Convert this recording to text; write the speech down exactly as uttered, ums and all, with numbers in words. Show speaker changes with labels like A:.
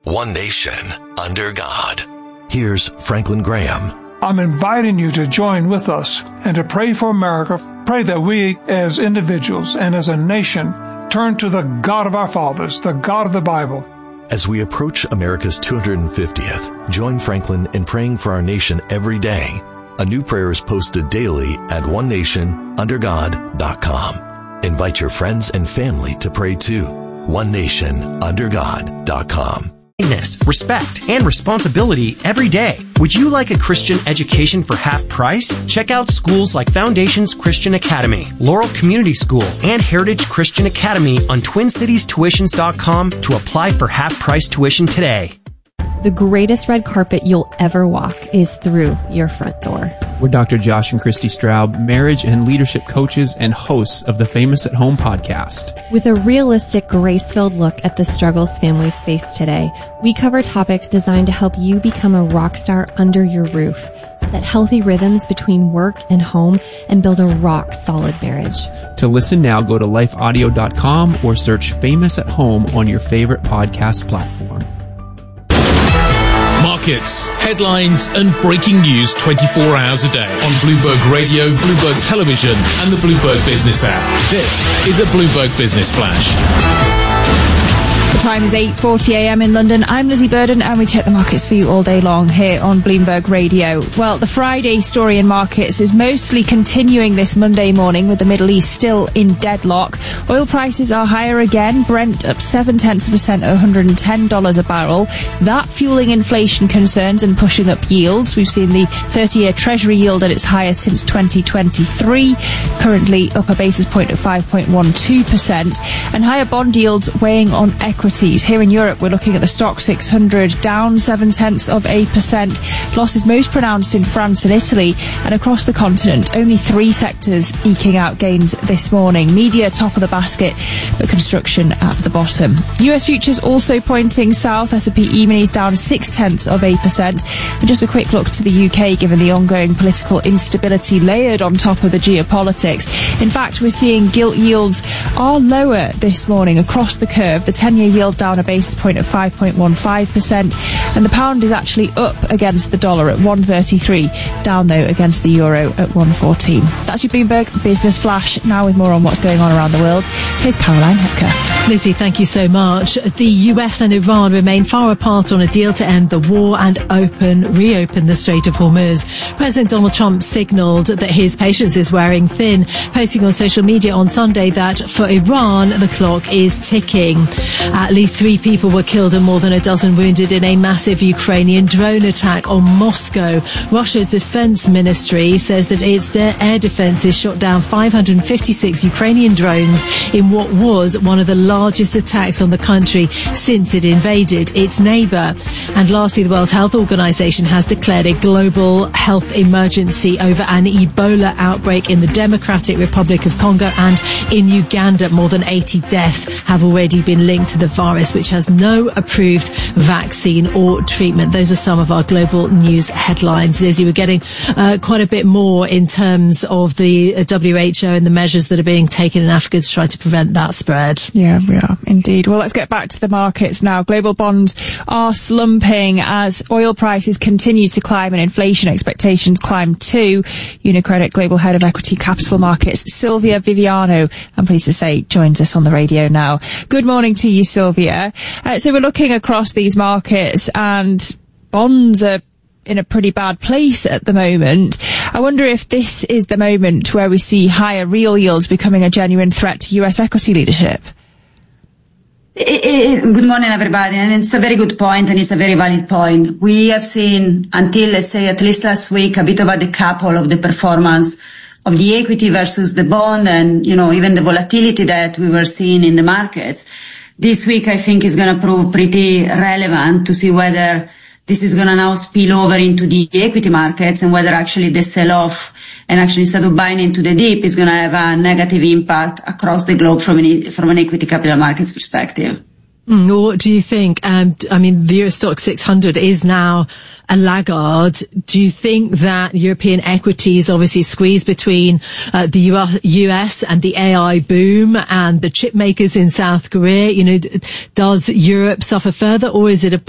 A: one nation, under God. Here's Franklin Graham.
B: I'm inviting you to join with us and to pray for America. Pray that we as individuals and as a nation turn to the God of our fathers, the God of the Bible.
A: As we approach America's two hundred fiftieth, join Franklin in praying for our nation every day. A new prayer is posted daily at one nation under god dot com. Invite your friends and family to pray too. one nation under god dot com.
C: Respect, and responsibility every day. Would you like a Christian education for half price? Check out schools like Foundations Christian Academy, Laurel Community School, and Heritage Christian Academy on twin cities tuitions dot com to apply for half price tuition today.
D: The greatest red carpet you'll ever walk is through your front door.
E: We're Doctor Josh and Christy Straub, marriage and leadership coaches and hosts of the Famous at Home podcast.
D: With a realistic, grace-filled look at the struggles families face today, we cover topics designed to help you become a rock star under your roof, set healthy rhythms between work and home, and build a rock-solid marriage.
E: To listen now, go to life audio dot com or search Famous at Home on your favorite podcast platform.
F: Markets, headlines, and breaking news twenty-four hours a day on Bloomberg Radio, Bloomberg Television, and the Bloomberg Business app. This is a Bloomberg Business Flash.
G: The time is eight forty a m in London. I'm Lizzie Burden, and we check the markets for you all day long here on Bloomberg Radio. Well, the Friday story in markets is mostly continuing this Monday morning, with the Middle East still in deadlock. Oil prices are higher again. Brent up seven tenths of a cent at one hundred ten dollars a barrel. That fueling inflation concerns and pushing up yields. We've seen the thirty-year Treasury yield at its highest since twenty twenty-three, currently up a basis point at five point one two percent, and higher bond yields weighing on equities. Here in Europe, we're looking at the Stock six hundred down seven tenths of a percent. Losses most pronounced in France and Italy, and across the continent, only three sectors eking out gains this morning. Media top of the basket, but construction at the bottom. U S futures also pointing south. S and P E-minis down six tenths of a percent. And just a quick look to the U K, given the ongoing political instability layered on top of the geopolitics. In fact, we're seeing gilt yields are lower this morning across the curve. The ten-year yield down a basis point at five point one five percent, and the pound is actually up against the dollar at one thirty-three, down though against the euro at one fourteen. That's your Bloomberg Business Flash. Now with more on what's going on around the world, here's Caroline Hepker.
H: Lizzie, thank you so much. The U S and Iran remain far apart on a deal to end the war and open, reopen the Strait of Hormuz. President Donald Trump signalled that his patience is wearing thin, posting on social media on Sunday that for Iran, the clock is ticking. At least three people were killed and more than a dozen wounded in a massive Ukrainian drone attack on Moscow. Russia's defense ministry says that its their air defenses shot down five hundred fifty-six Ukrainian drones in what was one of the largest attacks on the country since it invaded its neighbour. And lastly, the World Health Organization has declared a global health emergency over an Ebola outbreak in the Democratic Republic of Congo and in Uganda. More than eighty deaths have already been linked to the virus, which has no approved vaccine or treatment. Those are some of our global news headlines. Lizzie, we're getting uh, quite a bit more in terms of the uh, W H O and the measures that are being taken in Africa to try to prevent that spread.
G: Yeah, we are indeed. Well, let's get back to the markets now. Global bonds are slumping as oil prices continue to climb and inflation expectations climb too. UniCredit Global Head of Equity Capital Markets, Sylvia Viviano, I'm pleased to say, joins us on the radio now. Good morning to you, Sylvia. Uh, so we're looking across these markets and bonds are in a pretty bad place at the moment. I wonder if this is the moment where we see higher real yields becoming a genuine threat to U S equity leadership.
I: It, it, good morning, everybody. And it's a very good point, and it's a very valid point. We have seen, until, let's say, at least last week, a bit of a decouple of the performance of the equity versus the bond, and, you know, even the volatility that we were seeing in the markets. This week, I think, is going to prove pretty relevant to see whether this is going to now spill over into the equity markets, and whether actually the sell-off and actually instead of buying into the dip is going to have a negative impact across the globe from an, from an equity capital markets perspective.
H: Mm, what do you think? Um, I mean, the Euro Stock six hundred is now a laggard. Do you think that European equities obviously squeezed between uh, the U S and the A I boom and the chip makers in South Korea? You know, does Europe suffer further, or is it a